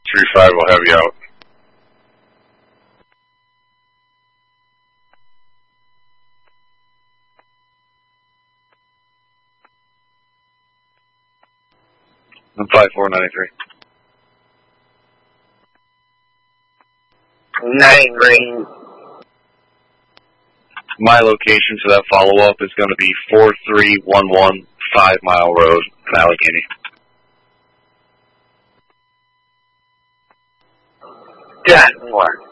635 will have you out. I'm 5493. 9 Green. My location for that follow-up is going to be 4311 5 Mile Road in Allegheny. Got more.